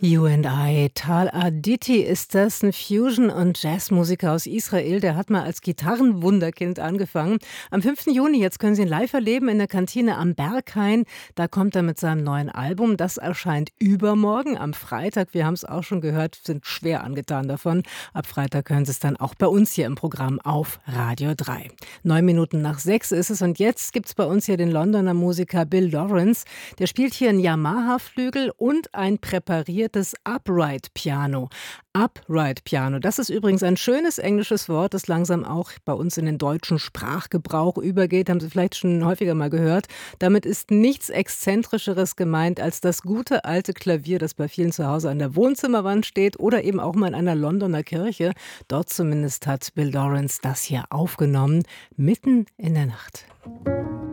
You and I. Tal Aditi ist das, ein Fusion- und Jazzmusiker aus Israel. Der hat mal als Gitarrenwunderkind angefangen. Am 5. Juni, jetzt können Sie ihn live erleben in der Kantine am Berghain. Da kommt er mit seinem neuen Album. Das erscheint übermorgen am Freitag. Wir haben es auch schon gehört, sind schwer angetan davon. Ab Freitag können Sie es dann auch bei uns hier im Programm auf Radio 3. 6:09 ist es und jetzt gibt es bei uns hier den Londoner Musiker Bill Lawrence. Der spielt hier einen Yamaha-Flügel und ein präpariertes Upright Piano. Upright Piano, das ist übrigens ein schönes englisches Wort, das langsam auch bei uns in den deutschen Sprachgebrauch übergeht. Haben Sie vielleicht schon häufiger mal gehört. Damit ist nichts Exzentrischeres gemeint als das gute alte Klavier, das bei vielen zu Hause an der Wohnzimmerwand steht oder eben auch mal in einer Londoner Kirche. Dort zumindest hat Bill Lawrence das hier aufgenommen, mitten in der Nacht.